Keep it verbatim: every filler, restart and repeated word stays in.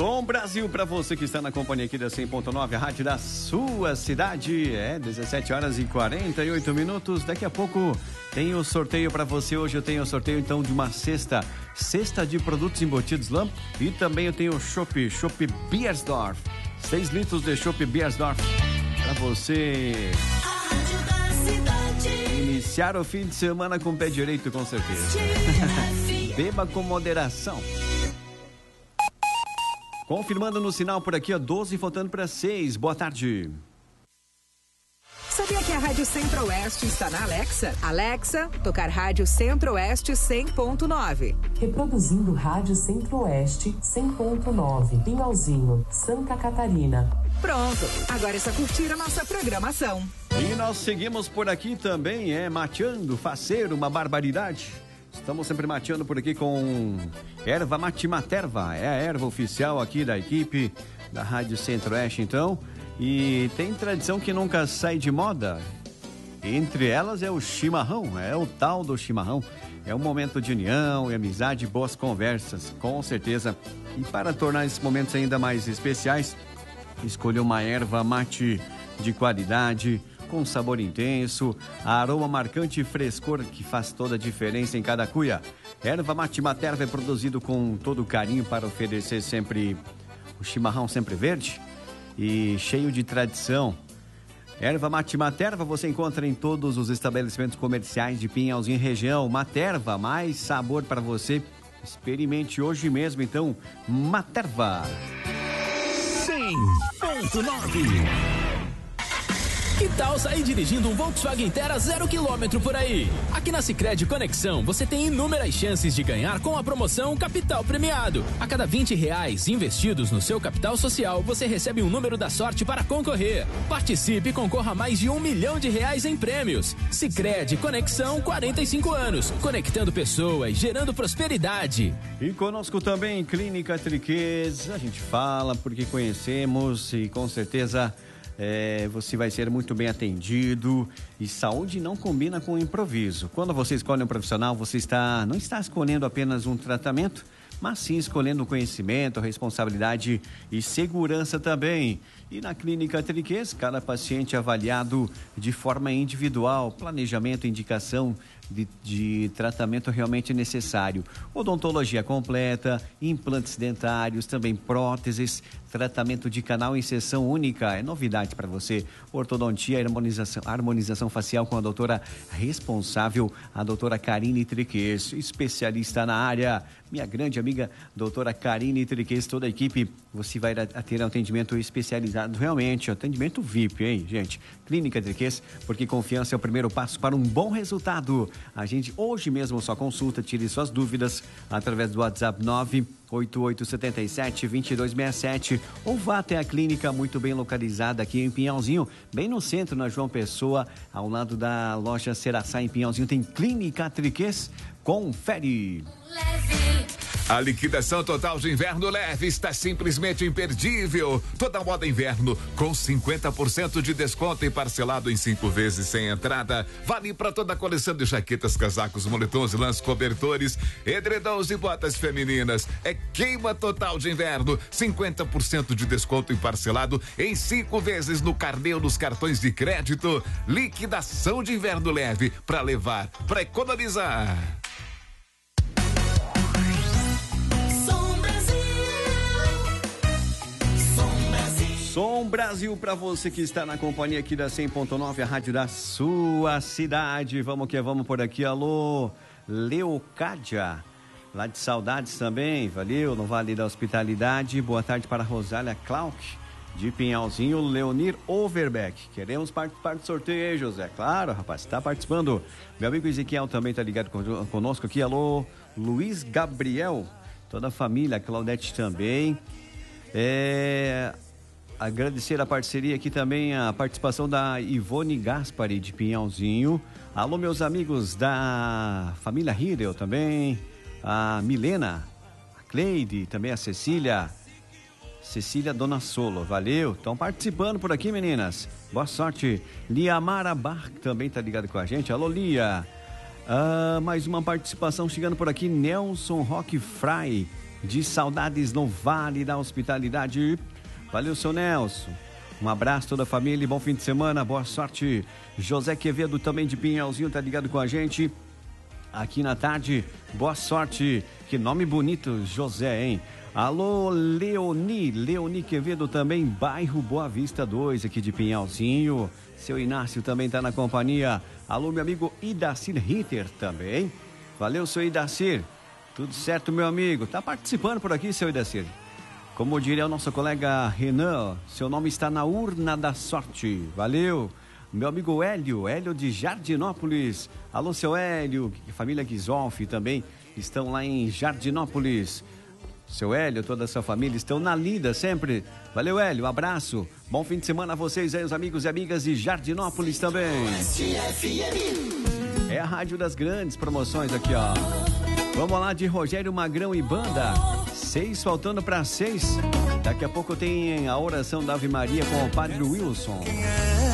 Som Brasil para você que está na companhia aqui da cem ponto nove, a rádio da sua cidade. É dezessete horas e quarenta e oito minutos. Daqui a pouco tem o sorteio para você. Hoje eu tenho o sorteio então de uma cesta, cesta de produtos embutidos Lamp, e também eu tenho o Chopp, Chopp Beiersdorf, seis litros de Chopp Beiersdorf para você iniciar o fim de semana com o pé direito, com certeza. Beba com moderação. Confirmando no sinal por aqui, ó, doze faltando para seis. Boa tarde. Sabia que a Rádio Centro-Oeste está na Alexa? Alexa, tocar Rádio Centro-Oeste cem ponto nove. Reproduzindo Rádio Centro-Oeste cem ponto nove. Pinhalzinho, Santa Catarina. Pronto, agora é só curtir a nossa programação. E nós seguimos por aqui também, é mateando, faceiro, uma barbaridade. Estamos sempre mateando por aqui com erva mate Materva, é a erva oficial aqui da equipe da Rádio Centro-Oeste, então. E tem tradição que nunca sai de moda. Entre elas é o chimarrão, é o tal do chimarrão. É um momento de união e amizade, boas conversas, com certeza. E para tornar esses momentos ainda mais especiais, escolha uma erva mate de qualidade, com sabor intenso, aroma marcante e frescor que faz toda a diferença em cada cuia. Erva mate Materva é produzido com todo carinho para oferecer sempre o chimarrão sempre verde e cheio de tradição. Erva mate Materva você encontra em todos os estabelecimentos comerciais de Pinhalzinho região. Materva, mais sabor para você. Experimente hoje mesmo, então, Materva. cem ponto nove. Que tal sair dirigindo um Volkswagen Terra zero quilômetro por aí? Aqui na Sicredi Conexão você tem inúmeras chances de ganhar com a promoção Capital Premiado. A cada vinte reais investidos no seu capital social, você recebe um número da sorte para concorrer. Participe e concorra a mais de um milhão de reais em prêmios. Sicredi Conexão, quarenta e cinco anos. Conectando pessoas, gerando prosperidade. E conosco também Clínica Triquês. A gente fala porque conhecemos e com certeza... É, você vai ser muito bem atendido. E saúde não combina com improviso. Quando você escolhe um profissional, você está, não está escolhendo apenas um tratamento, mas sim escolhendo conhecimento, responsabilidade e segurança também. E na Clínica Triquês, cada paciente é avaliado de forma individual, planejamento, indicação de, de tratamento realmente necessário. Odontologia completa, implantes dentários, também próteses, tratamento de canal em sessão única, é novidade para você. Ortodontia, harmonização, harmonização facial com a doutora responsável, a doutora Karine Triquês, especialista na área. Minha grande amiga, doutora Karine Triquês, toda a equipe, você vai ter um atendimento especializado, realmente, atendimento V I P, hein, gente? Clínica Triquês, porque confiança é o primeiro passo para um bom resultado. A gente hoje mesmo só consulta, tire suas dúvidas através do WhatsApp nove oito oito sete sete, dois dois seis sete ou vá até a clínica muito bem localizada aqui em Pinhalzinho, bem no centro, na João Pessoa, ao lado da loja Seraçá em Pinhalzinho, tem Clínica Triquês. Confere! A liquidação total de inverno leve está simplesmente imperdível. Toda moda inverno com cinquenta por cento de desconto e parcelado em cinco vezes sem entrada. Vale para toda a coleção de jaquetas, casacos, moletons, lãs, cobertores, edredons e botas femininas. É queima total de inverno. cinquenta por cento de desconto e parcelado em cinco vezes no carnê ou nos cartões de crédito. Liquidação de inverno leve para levar, para economizar. Som Brasil para você que está na companhia aqui da cem ponto nove, a rádio da sua cidade. Vamos que vamos por aqui. Alô, Leocádia, lá de Saudades também. Valeu, no Vale da Hospitalidade. Boa tarde para Rosália Clark, de Pinhalzinho. Leonir Overbeck. Queremos participar do sorteio aí, José. Claro, rapaz, está participando. Meu amigo Ezequiel também está ligado conosco aqui. Alô, Luiz Gabriel, toda a família, Claudete também. É... Agradecer a parceria aqui também, a participação da Ivone Gaspari de Pinhalzinho. Alô, meus amigos da família Hirel também. A Milena, a Cleide, também a Cecília. Cecília Dona Solo, valeu. Estão participando por aqui, meninas. Boa sorte. Liamara Bar também tá ligado com a gente. Alô, Lia. Ah, mais uma participação chegando por aqui. Nelson Roque Fry. de saudades no Vale da Hospitalidade. Valeu, seu Nelson. Um abraço toda a família, bom fim de semana, boa sorte. José Quevedo também de Pinhalzinho tá ligado com a gente aqui na tarde. Boa sorte. Que nome bonito, José, hein? Alô, Leoni, Leoni Quevedo também, bairro Boa Vista dois, aqui de Pinhalzinho. Seu Inácio também tá na companhia. Alô, meu amigo Idacir Ritter também. Valeu, seu Idacir. Tudo certo, meu amigo? Tá participando por aqui, seu Idacir? Como diria o nosso colega Renan, seu nome está na urna da sorte. Valeu. Meu amigo Hélio, Hélio de Jardinópolis. Alô, seu Hélio, família Gisolfi também estão lá em Jardinópolis. Seu Hélio, toda a sua família estão na lida sempre. Valeu, Hélio, abraço. Bom fim de semana a vocês aí, os amigos e amigas de Jardinópolis também. É a rádio das grandes promoções aqui, ó. Vamos lá de Rogério Magrão e banda. Seis faltando para seis. Daqui a pouco tem a oração da Ave Maria com o Padre Wilson.